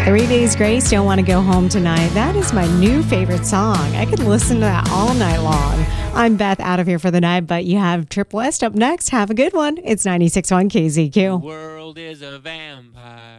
3 Days Grace, Don't Want to Go Home Tonight. That is my new favorite song. I could listen to that all night long. I'm Beth, out of here for the night, but you have Trip West up next. Have a good one. It's 96.1 KZQ. The world is a vampire.